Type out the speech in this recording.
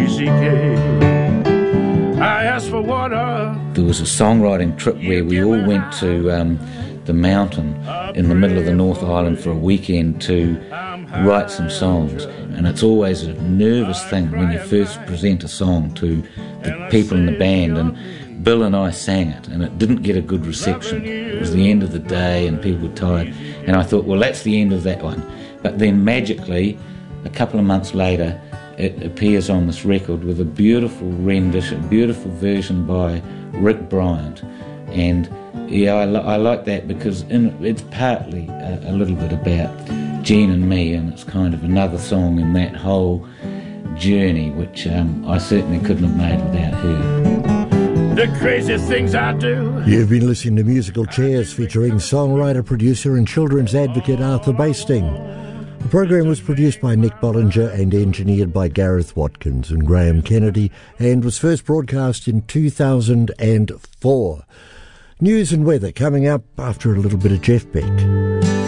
Ezekiel. I asked for water. There was a songwriting trip where we all went to the mountain in the middle of the North Island for a weekend to write some songs. And it's always a nervous thing when you first present a song to the people in the band. And Bill and I sang it, and it didn't get a good reception. It was the end of the day and people were tired. And I thought, well, that's the end of that one. But then magically, a couple of months later, it appears on this record with a beautiful rendition, a beautiful version by Rick Bryant. And yeah, I like that because it's partly a little bit about Gene and me, and it's kind of another song in that whole journey, which I certainly couldn't have made without her. The crazy things I do. You've been listening to Musical Chairs featuring songwriter, producer and children's advocate Arthur Basting. The program was produced by Nick Bollinger and engineered by Gareth Watkins and Graham Kennedy, and was first broadcast in 2004. News and weather coming up after a little bit of Jeff Beck.